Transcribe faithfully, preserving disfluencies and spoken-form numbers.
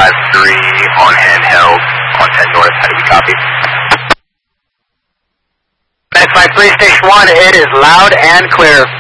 five three on handheld on ten north. How do we copy? nine five three, station one, it is loud and clear.